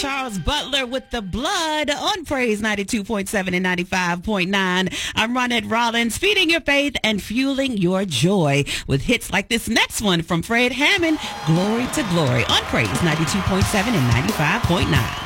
Charles Butler with The Blood on Praise 92.7 and 95.9. I'm Ronette Rollins, feeding your faith and fueling your joy with hits like this next one from Fred Hammond, Glory to Glory on Praise 92.7 and 95.9.